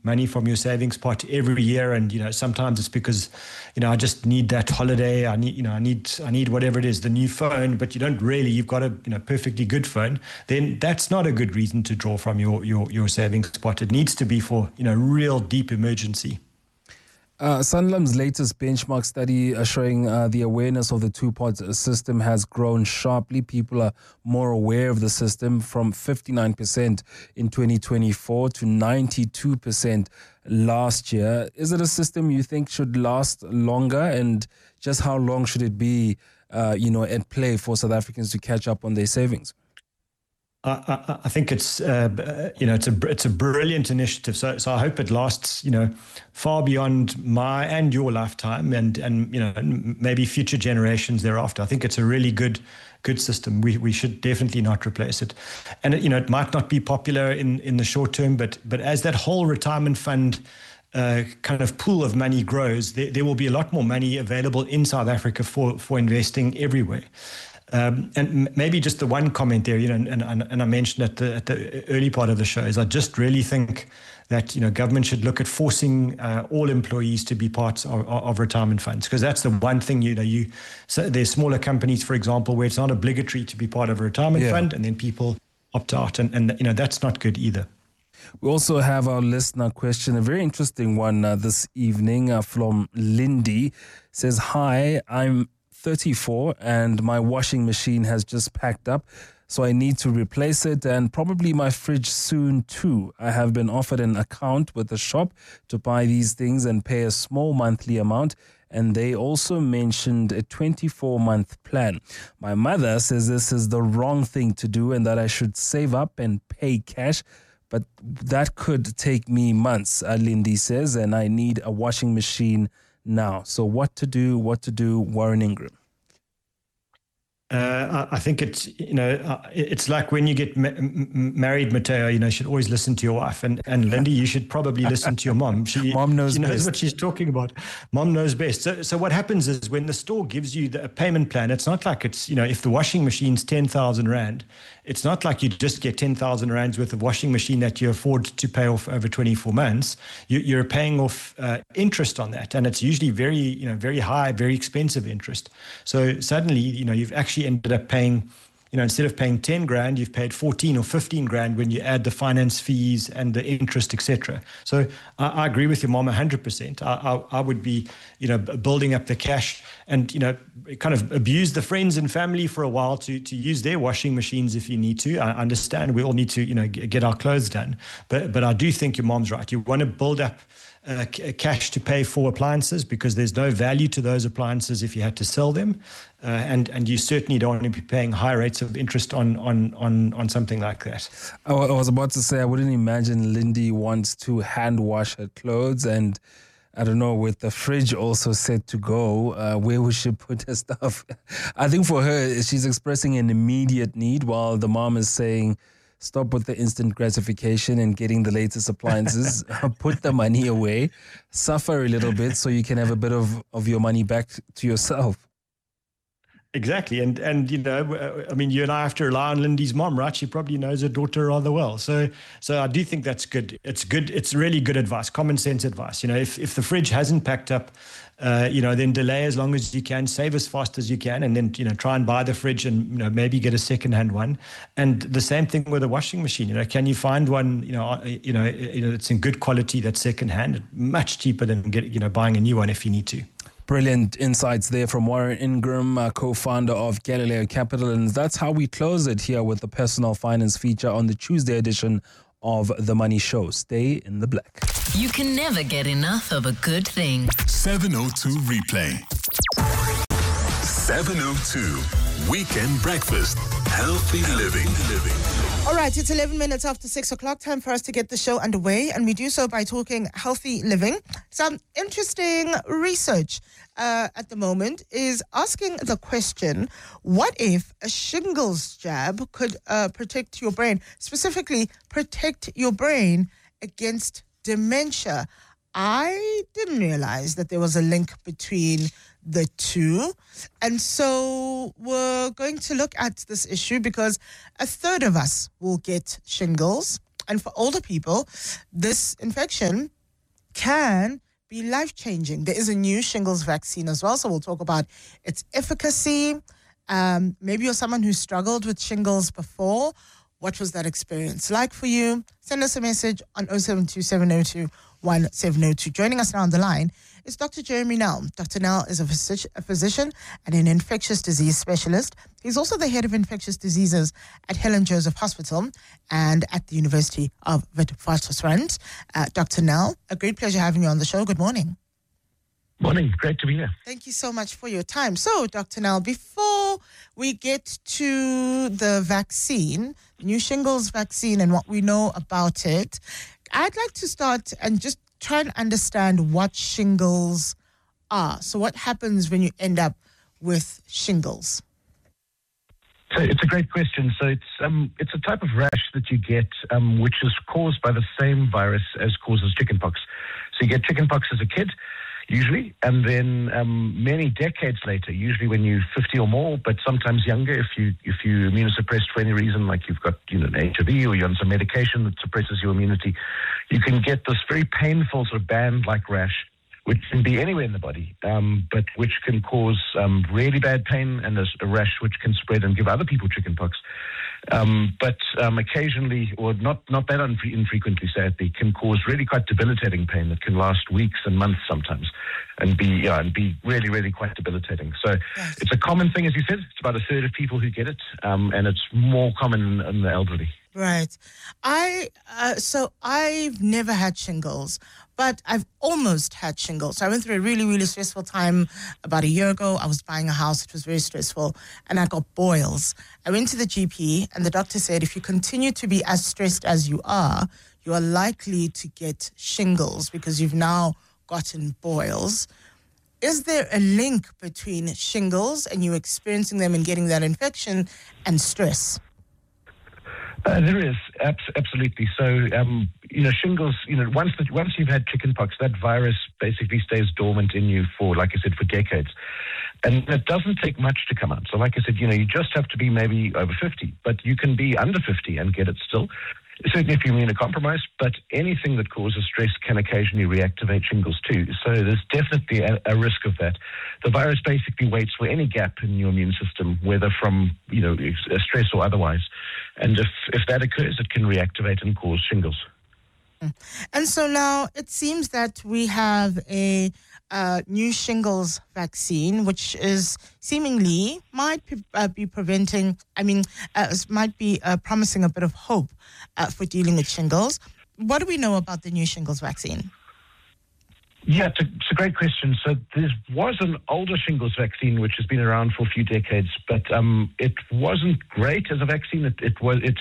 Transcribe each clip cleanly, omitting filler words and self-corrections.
money from your savings pot every year. And, sometimes it's because, I just need that holiday. I need whatever it is, the new phone, but you've got a, perfectly good phone. Then that's not a good reason to draw from your savings pot. It needs to be for, real deep emergency. Sanlam's latest benchmark study showing the awareness of the two-pot system has grown sharply. People are more aware of the system from 59% in 2024 to 92% last year. Is it a system you think should last longer? And just how long should it be, at play for South Africans to catch up on their savings? I think it's it's a brilliant initiative. So I hope it lasts far beyond my and your lifetime, and maybe future generations thereafter. I think it's a really good system. We should definitely not replace it. And it might not be popular in the short term, but as that whole retirement fund kind of pool of money grows, there will be a lot more money available in South Africa for investing everywhere. And maybe just the one comment there, and I mentioned at the early part of the show, is I just really think that government should look at forcing all employees to be parts of retirement funds, because that's the one thing so there's smaller companies, for example, where it's not obligatory to be part of a retirement fund, and then people opt out, and that's not good either. We also have our listener question, a very interesting one this evening from Lindy. Says, hi, I'm 34 and my washing machine has just packed up, so I need to replace it and probably my fridge soon too. I have been offered an account with the shop to buy these things and pay a small monthly amount, and they also mentioned a 24-month plan. My mother says this is the wrong thing to do and that I should save up and pay cash, but that could take me months, Lindy says, and I need a washing machine now. So what to do, Warren Ingram? I think it's, it's like when you get married, Matteo, you should always listen to your wife. And Lindy, you should probably listen to your mom. Mom knows she knows best. What she's talking about. Mom knows best. So what happens is when the store gives you a payment plan, it's not like it's, if the washing machine's 10,000 Rand, it's not like you just get 10,000 Rands worth of washing machine that you afford to pay off over 24 months. You're paying off interest on that. And it's usually very, very high, very expensive interest. So suddenly, you've actually ended up paying, instead of paying 10 grand, you've paid 14 or 15 grand when you add the finance fees and the interest, etc. So I agree with your mom 100%. I would be, building up the cash and, kind of abuse the friends and family for a while to use their washing machines if you need to. I understand we all need to, get our clothes done. But I do think your mom's right. You want to build up cash to pay for appliances because there's no value to those appliances if you had to sell them. And you certainly don't want to be paying high rates of interest on something like that. I was about to say, I wouldn't imagine Lindy wants to hand wash her clothes, and I don't know, with the fridge also set to go, where would she put her stuff? I think for her, she's expressing an immediate need, while the mom is saying, stop with the instant gratification and getting the latest appliances. Put the money away, suffer a little bit so you can have a bit of your money back to yourself. Exactly. And you and I have to rely on Lindy's mom, right? She probably knows her daughter rather well. So I do think that's good. It's good. It's really good advice, common sense advice. If the fridge hasn't packed up, then delay as long as you can, save as fast as you can, and then, try and buy the fridge and, maybe get a second-hand one. And the same thing with a washing machine. Can you find one, it's in good quality that's second-hand, much cheaper than buying a new one if you need to. Brilliant insights there from Warren Ingram, co-founder of Galileo Capital. And that's how we close it here with the personal finance feature on the Tuesday edition of The Money Show. Stay in the black. You can never get enough of a good thing. 702 Replay. 702 Weekend Breakfast. Healthy living. All right, it's 11 minutes after 6 o'clock. Time for us to get the show underway, and we do so by talking healthy living. Some interesting research at the moment is asking the question, what if a shingles jab could protect your brain, specifically protect your brain against dementia? I didn't realize that there was a link between the two. And so we're going to look at this issue because a third of us will get shingles. And for older people, this infection can be life-changing. There is a new shingles vaccine as well, so we'll talk about its efficacy. Maybe you're someone who struggled with shingles before. What was that experience like for you? Send us a message on 072-702-1702. Joining us now on the line is Dr. Jeremy Nell. Dr. Nell is a physician and an infectious disease specialist. He's also the head of infectious diseases at Helen Joseph Hospital and at the University of Witwatersrand. Dr. Nell, a great pleasure having you on the show. Good morning. Morning. Great to be here. Thank you so much for your time. So, Dr. Nell, before we get to the vaccine, new shingles vaccine and what we know about it, I'd like to start and just try and understand what shingles are. So what happens when you end up with shingles? So it's a great question. So it's a type of rash that you get, which is caused by the same virus as causes chickenpox. So you get chickenpox as a kid, usually, and then many decades later, usually when you're 50 or more, but sometimes younger, if you're immunosuppressed for any reason, like you've got an HIV or you're on some medication that suppresses your immunity, you can get this very painful sort of band-like rash, which can be anywhere in the body, but which can cause really bad pain, and there's a rash which can spread and give other people chickenpox. But occasionally, or not that infrequently, sadly, can cause really quite debilitating pain that can last weeks and months sometimes, and be really, really quite debilitating. So It's a common thing, as you said. It's about a third of people who get it, and it's more common in the elderly. Right. So I've never had shingles, but I've almost had shingles. So I went through a really, really stressful time about a year ago. I was buying a house. It was very stressful, and I got boils. I went to the GP, and the doctor said, if you continue to be as stressed as you are likely to get shingles because you've now gotten boils. Is there a link between shingles and you experiencing them and getting that infection and stress? There is, absolutely. So, shingles, once you've had chickenpox, that virus basically stays dormant in you for, like I said, for decades. And it doesn't take much to come out. So like I said, you just have to be maybe over 50, but you can be under 50 and get it still. Certainly if you're immunocompromised, but anything that causes stress can occasionally reactivate shingles too. So there's definitely a risk of that. The virus basically waits for any gap in your immune system, whether from, stress or otherwise. And if that occurs, it can reactivate and cause shingles. And so now it seems that we have a new shingles vaccine, which is seemingly might be preventing, might be promising a bit of hope for dealing with shingles. What do we know about the new shingles vaccine? Yeah, it's a great question. So there was an older shingles vaccine which has been around for a few decades, but it wasn't great as a vaccine. It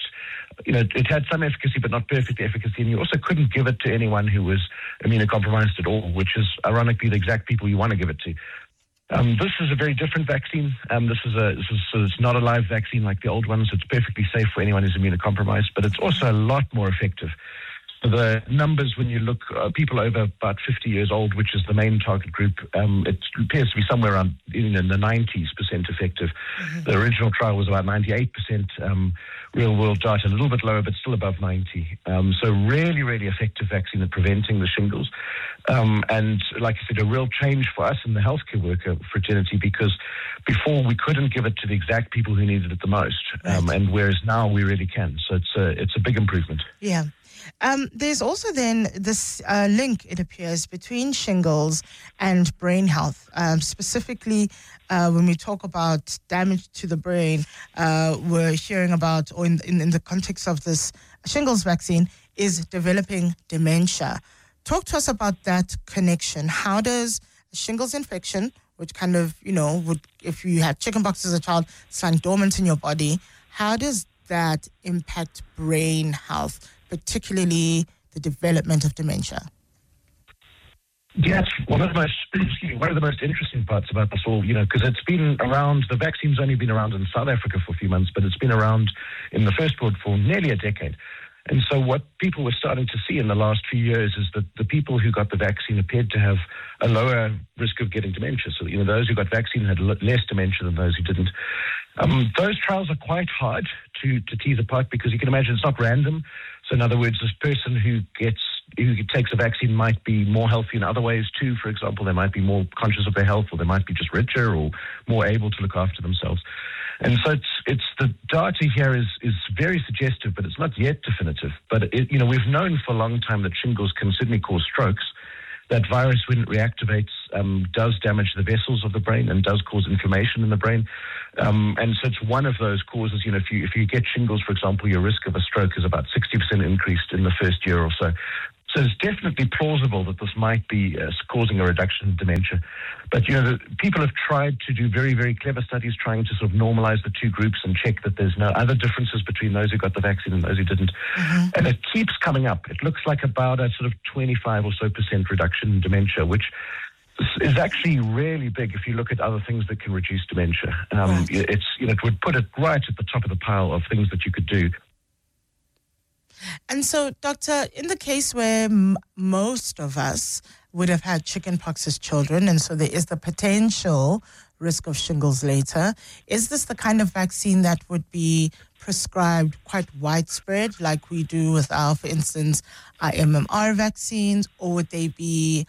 had some efficacy, but not perfect efficacy, and you also couldn't give it to anyone who was immunocompromised at all, which is ironically the exact people you want to give it to. This is a very different vaccine. It's not a live vaccine like the old ones. It's perfectly safe for anyone who's immunocompromised, but it's also a lot more effective. The numbers, when you look, people over about 50 years old, which is the main target group, it appears to be somewhere around in the 90% effective. Mm-hmm. The original trial was about 98%. Real world data a little bit lower, but still above 90. So really, really effective vaccine at preventing the shingles. And like I said, a real change for us in the healthcare worker fraternity, because before we couldn't give it to the exact people who needed it the most. Right. And whereas now we really can. So it's a big improvement. Yeah. There's also then this link, it appears, between shingles and brain health. Specifically, when we talk about damage to the brain, we're hearing about, or in the context of this shingles vaccine, is developing dementia. Talk to us about that connection. How does shingles infection, which kind of, if you had chickenpox as a child, it's lying dormant in your body, how does that impact brain health, particularly the development of dementia? Yeah, it's one of the most interesting parts about this all, because it's been around, the vaccine's only been around in South Africa for a few months, but it's been around in the first world for nearly a decade. And so what people were starting to see in the last few years is that the people who got the vaccine appeared to have a lower risk of getting dementia. So, those who got vaccine had less dementia than those who didn't. Those trials are quite hard to tease apart, because you can imagine it's not random. So in other words, this person who gets who takes a vaccine might be more healthy in other ways too. For example, they might be more conscious of their health, or they might be just richer or more able to look after themselves. And so it's the data here is very suggestive, but it's not yet definitive. But we've known for a long time that shingles can certainly cause strokes. That virus, when it reactivates, does damage the vessels of the brain and does cause inflammation in the brain. And so it's one of those causes. If you get shingles, for example, your risk of a stroke is about 60% increased in the first year or so. So it's definitely plausible that this might be causing a reduction in dementia. But, people have tried to do very, very clever studies trying to sort of normalize the two groups and check that there's no other differences between those who got the vaccine and those who didn't. Mm-hmm. And it keeps coming up. It looks like about a sort of 25 or so % reduction in dementia, which is actually really big if you look at other things that can reduce dementia. Right. It would put it right at the top of the pile of things that you could do. And so, Doctor, in the case where most of us would have had chickenpox as children, and so there is the potential risk of shingles later, is this the kind of vaccine that would be prescribed quite widespread, like we do with our, for instance, our MMR vaccines, or would it be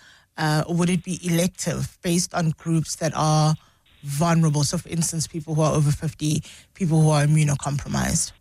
elective based on groups that are vulnerable? So, for instance, people who are over 50, people who are immunocompromised.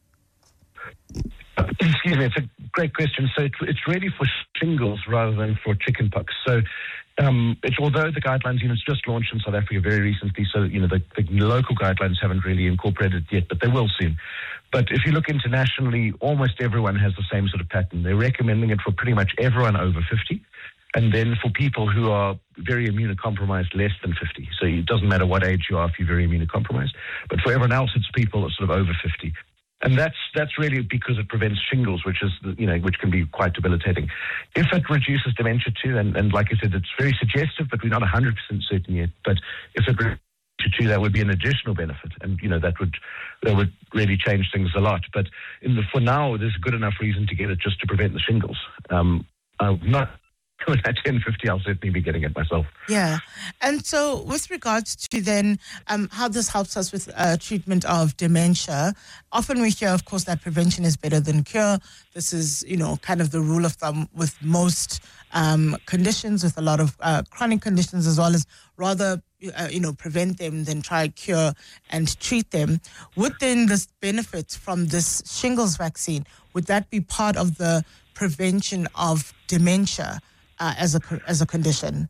Excuse me, it's a great question. So it's really for shingles rather than for chickenpox. So although the guidelines, it's just launched in South Africa very recently, so the local guidelines haven't really incorporated it yet, but they will soon. But if you look internationally, almost everyone has the same sort of pattern. They're recommending it for pretty much everyone over 50. And then for people who are very immunocompromised, less than 50. So it doesn't matter what age you are if you're very immunocompromised. But for everyone else, it's people that are sort of over 50. And that's really because it prevents shingles, which can be quite debilitating. If it reduces dementia too, and like I said, it's very suggestive, but we're not 100% certain yet. But if it reduces too, that would be an additional benefit, and that would really change things a lot. But for now, there's a good enough reason to get it just to prevent the shingles. I'm not. At 10:50, I'll certainly be getting it myself. Yeah. And so with regards to then how this helps us with treatment of dementia, often we hear, of course, that prevention is better than cure. This is, kind of the rule of thumb with most conditions, with a lot of chronic conditions, as well as rather, prevent them than try cure and treat them. Would then this benefit from this shingles vaccine, would that be part of the prevention of dementia as a condition?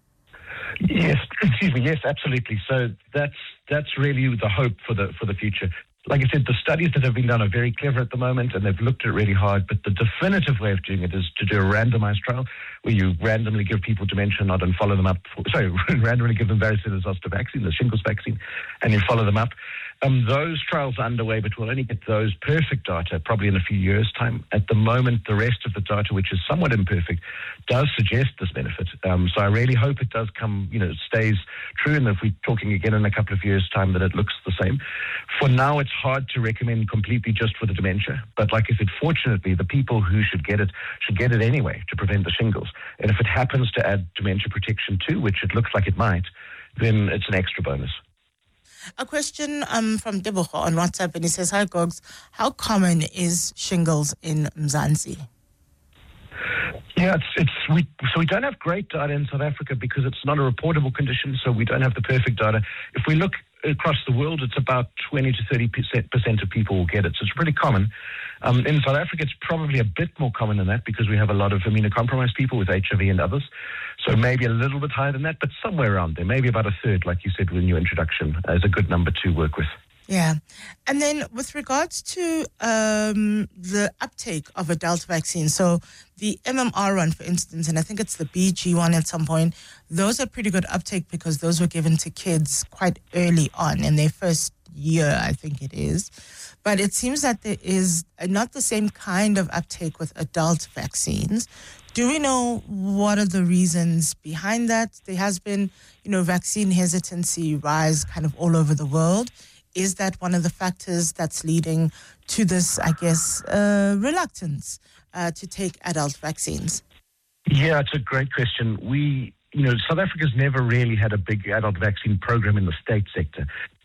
Yes, yes, absolutely. So that's really the hope for the future. Like I said, the studies that have been done are very clever at the moment, and they've looked at it really hard. But the definitive way of doing it is to do a randomized trial where you randomly give people dementia and follow them up. Randomly give them varicella zoster vaccine, the shingles vaccine, and you follow them up. Those trials are underway, but we'll only get those perfect data probably in a few years' time. At the moment, the rest of the data, which is somewhat imperfect, does suggest this benefit. So I really hope it does come, stays true, and if we're talking again in a couple of years' time, that it looks the same. For now, it's hard to recommend completely just for the dementia. But like I said, fortunately, the people who should get it anyway to prevent the shingles. And if it happens to add dementia protection too, which it looks like it might, then it's an extra bonus. A question from Deboho on WhatsApp, and he says, "Hi, Gogs, how common is shingles in Mzansi?" Yeah, we don't have great data in South Africa because it's not a reportable condition, so we don't have the perfect data. If we look across the world, it's about 20 to 30% of people will get it, so it's pretty common. In South Africa, it's probably a bit more common than that because we have a lot of immunocompromised people with HIV and others. So maybe a little bit higher than that, but somewhere around there. Maybe about a third, like you said in your introduction, is a good number to work with. Yeah. And then with regards to the uptake of adult vaccines, so the MMR one, for instance, and I think it's the BG one at some point, those are pretty good uptake because those were given to kids quite early on in their first year, I think it is. But it seems that there is not the same kind of uptake with adult vaccines. Do we know what are the reasons behind that? There has been, vaccine hesitancy rise kind of all over the world. Is that one of the factors that's leading to this, I guess, reluctance to take adult vaccines? Yeah, it's a great question. South Africa's never really had a big adult vaccine program in the state sector.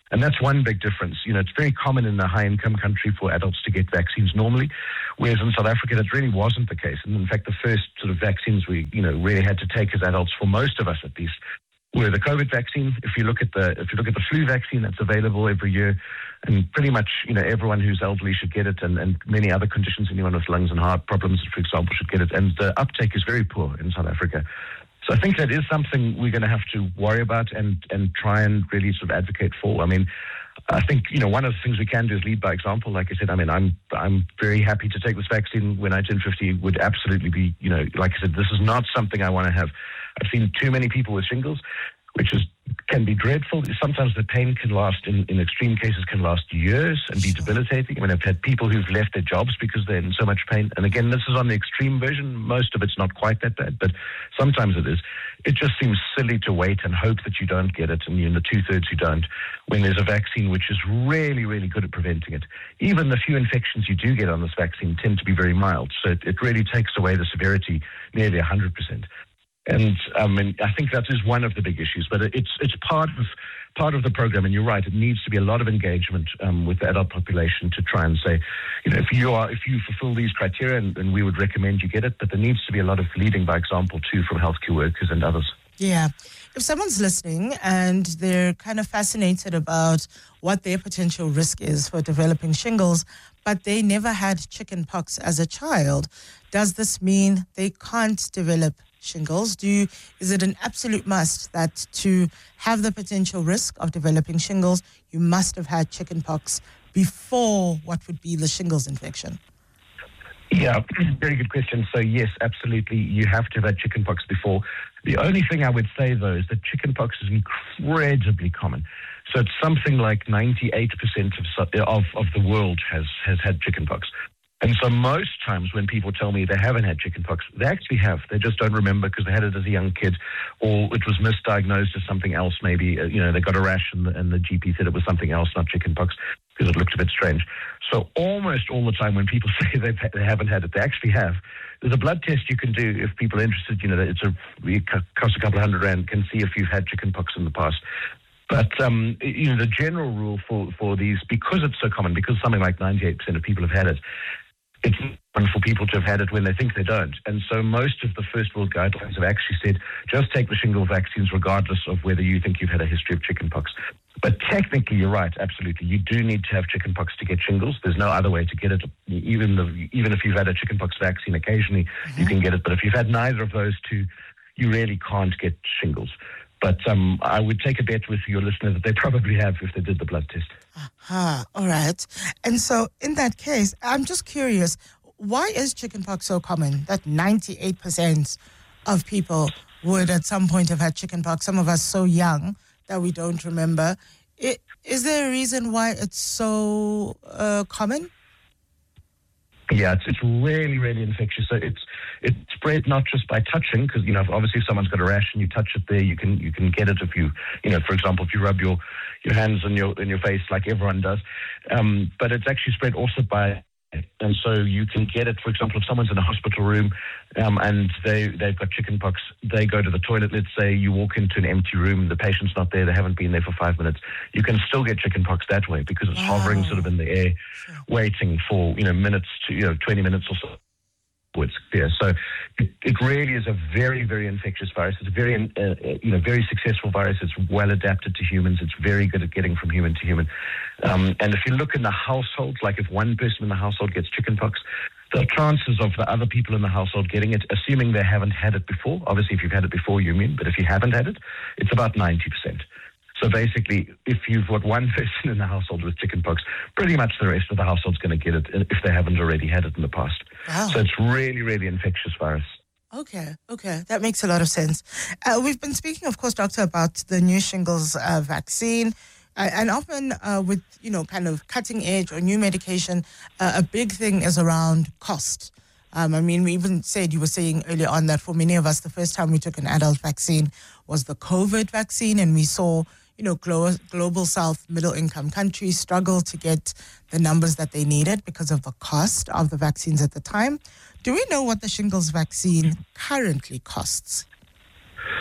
And that's one big difference. It's very common in a high-income country for adults to get vaccines normally, whereas in South Africa, that really wasn't the case. And in fact, the first sort of vaccines we, really had to take as adults, for most of us at least, were the COVID vaccine. If you look at the flu vaccine that's available every year, and pretty much, everyone who's elderly should get it, and many other conditions, anyone with lungs and heart problems, for example, should get it. And the uptake is very poor in South Africa. So I think that is something we're going to have to worry about and try and really sort of advocate for. I mean, I think, one of the things we can do is lead by example. Like I said, I mean, I'm very happy to take this vaccine when I turn 50. Would absolutely be, like I said, this is not something I want to have. I've seen too many people with shingles, which can be dreadful. Sometimes the pain can last, in extreme cases, can last years and be debilitating. I mean, I've had people who've left their jobs because they're in so much pain. And again, this is on the extreme version. Most of it's not quite that bad, but sometimes it is. It just seems silly to wait and hope that you don't get it, and you're in the 2/3 who don't, when there's a vaccine which is really, really good at preventing it. Even the few infections you do get on this vaccine tend to be very mild. So it really takes away the severity nearly 100%. And I think that is one of the big issues, but it's part of the program. And you're right; it needs to be a lot of engagement with the adult population to try and say, if you fulfill these criteria, and we would recommend you get it. But there needs to be a lot of leading by example too from healthcare workers and others. Yeah. If someone's listening and they're kind of fascinated about what their potential risk is for developing shingles, but they never had chickenpox as a child, does this mean they can't develop shingles? Is it an absolute must that to have the potential risk of developing shingles, you must have had chickenpox before what would be the shingles infection? Yeah, very good question. So yes, absolutely, you have to have had chickenpox before. The only thing I would say, though, is that chickenpox is incredibly common. So it's something like 98% of the world has had chickenpox. And so most times when people tell me they haven't had chickenpox, they actually have. They just don't remember because they had it as a young kid, or it was misdiagnosed as something else. Maybe they got a rash and the GP said it was something else, not chickenpox, because it looked a bit strange. So almost all the time when people say they haven't had it, they actually have. There's a blood test you can do if people are interested. It costs a couple of R100, can see if you've had chickenpox in the past. But, the general rule for these, because it's so common, because something like 98% of people have had it, it's common for people to have had it when they think they don't. And so most of the first world guidelines have actually said, just take the shingle vaccines regardless of whether you think you've had a history of chickenpox. But technically, you're right, absolutely. You do need to have chickenpox to get shingles. There's no other way to get it. Even if you've had a chickenpox vaccine occasionally, you can get it. But if you've had neither of those two, you really can't get shingles. But I would take a bet with your listener that they probably have if they did the blood test. All right. And so in that case, I'm just curious, why is chickenpox so common that 98% of people would at some point have had chickenpox, some of us so young that we don't remember? Is there a reason why it's so common? Yeah, it's really, really infectious. So it's spread not just by touching, because obviously if someone's got a rash and you touch it there, you can get it if you for example, if you rub your hands in your face like everyone does. But it's actually spread also by. And so you can get it, for example, if someone's in a hospital room and they've got chickenpox, they go to the toilet, let's say you walk into an empty room, the patient's not there, they haven't been there for 5 minutes, you can still get chickenpox that way because it's hovering sort of in the air, waiting for, minutes to, 20 minutes or so. It's clear. So it really is a very, very infectious virus. It's a very, very successful virus. It's well adapted to humans. It's very good at getting from human to human. And if you look in the households, like if one person in the household gets chickenpox, the chances of the other people in the household getting it, assuming they haven't had it before, obviously if you've had it before, you're immune, but if you haven't had it, it's about 90%. So basically, if you've got one person in the household with chickenpox, pretty much the rest of the household's going to get it if they haven't already had it in the past. Wow. So it's really, really infectious virus. Okay. That makes a lot of sense. We've been speaking, of course, Doctor, about the new shingles vaccine. And often with, kind of cutting edge or new medication, a big thing is around cost. We even you were saying earlier on that for many of us, the first time we took an adult vaccine was the COVID vaccine, and we saw, global South middle-income countries struggle to get the numbers that they needed because of the cost of the vaccines at the time. Do we know what the shingles vaccine currently costs?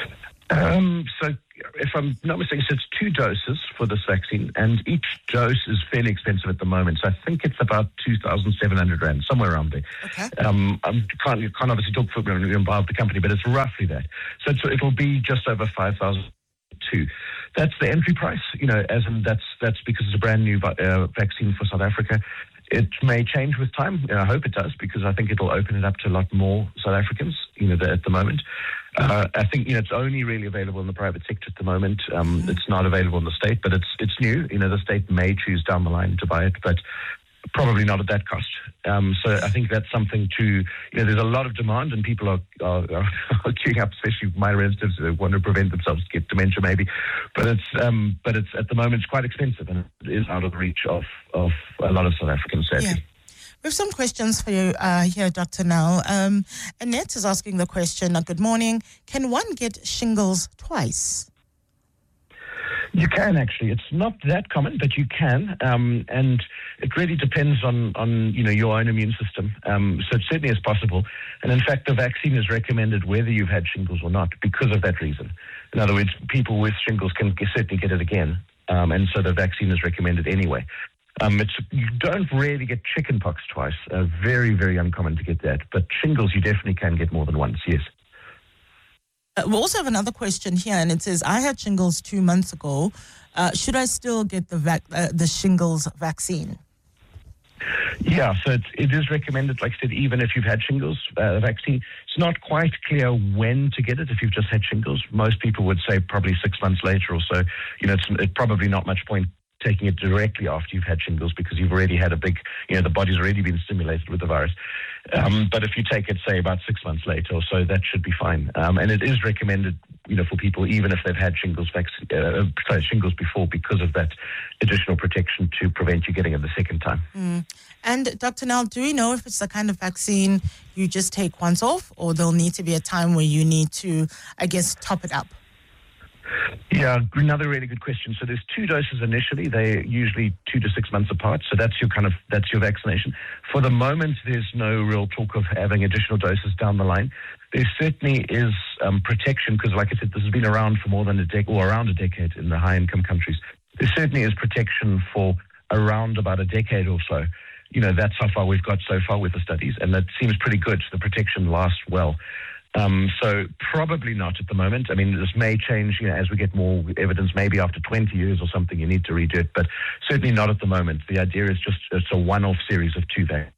So if I'm not mistaken, so it's 2 doses for this vaccine, and each dose is fairly expensive at the moment. So I think it's about 2,700 Rand, somewhere around there. Okay. You can't obviously talk for about the company, but it's roughly that. So it'll be just over 5,000. That's the entry price, as in that's because it's a brand new vaccine for South Africa. It may change with time. I hope it does, because I think it'll open it up to a lot more South Africans, at the moment. I think, it's only really available in the private sector at the moment. It's not available in the state, but it's new. The state may choose down the line to buy it, but probably not at that cost. So I think that's something to, there's a lot of demand, and people are queuing up, especially my relatives who want to prevent themselves to get dementia maybe. But it's at the moment, it's quite expensive, and it is out of the reach of a lot of South Africans, sadly. Yeah. We have some questions for you here, Dr. Nel. Annette is asking the question, good morning, can one get shingles twice? You can, actually. It's not that common, but you can, and it really depends on your own immune system. So it certainly is possible, and in fact, the vaccine is recommended whether you've had shingles or not because of that reason. In other words, people with shingles can certainly get it again, and so the vaccine is recommended anyway. You don't really get chickenpox twice. Very, very uncommon to get that, but shingles you definitely can get more than once. Yes. We also have another question here, and it says, I had shingles 2 months ago. Should I still get the shingles vaccine? Yeah, so it is recommended, like I said, even if you've had shingles vaccine. It's not quite clear when to get it if you've just had shingles. Most people would say probably 6 months later or so. It's probably not much point taking it directly after you've had shingles, because you've already had the body's already been stimulated with the virus. But if you take it, say, about 6 months later or so, that should be fine. And it is recommended, for people, even if they've had shingles before, because of that additional protection to prevent you getting it the second time. And Dr. Nel, do we know if it's the kind of vaccine you just take once off, or there'll need to be a time where you need to, I guess, top it up? Yeah, another really good question. So there's 2 doses initially. They're usually 2 to 6 months apart. So that's your vaccination. For the moment, there's no real talk of having additional doses down the line. There certainly is protection, because, like I said, this has been around for more than a decade, or around a decade in the high-income countries. There certainly is protection for around about a decade or so. That's how far we've got so far with the studies, and that seems pretty good. The protection lasts well. So probably not at the moment. I mean, this may change, as we get more evidence. Maybe after 20 years or something, you need to redo it, but certainly not at the moment. The idea is it's a one-off series of 2 vaccines.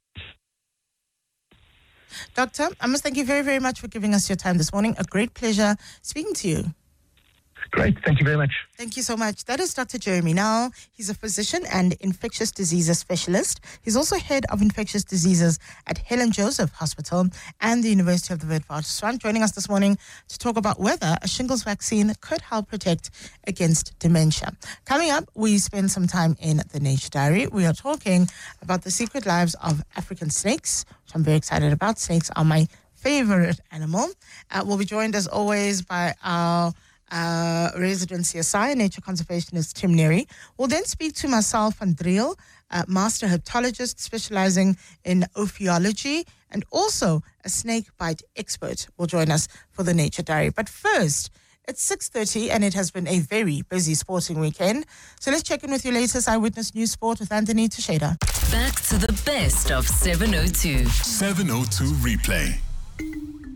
Doctor, I must thank you very, very much for giving us your time this morning. A great pleasure speaking to you. Great. Thank you very much. Thank you so much. That is Dr. Jeremy Nel. He's a physician and infectious diseases specialist. He's also head of infectious diseases at Helen Joseph Hospital and the University of the Witwatersrand, joining us this morning to talk about whether a shingles vaccine could help protect against dementia. Coming up, we spend some time in the Nature Diary. We are talking about the secret lives of African snakes, which I'm very excited about. Snakes are my favorite animal. We'll be joined, as always, by our resident CSI, nature conservationist Tim Neary. We'll then speak to Marcel van Driel, master herpetologist specializing in ophiology, and also a snake bite expert will join us for the Nature Diary. But first, it's 6:30 and it has been a very busy sporting weekend. So let's check in with your latest Eyewitness News Sport with Anthony Teixeira. Back to the best of 702. 702 Replay.